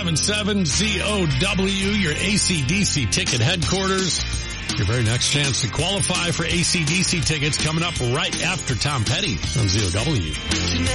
877-ZOW, your AC/DC ticket headquarters. Your very next chance to qualify for AC/DC tickets coming up right after Tom Petty on ZOW.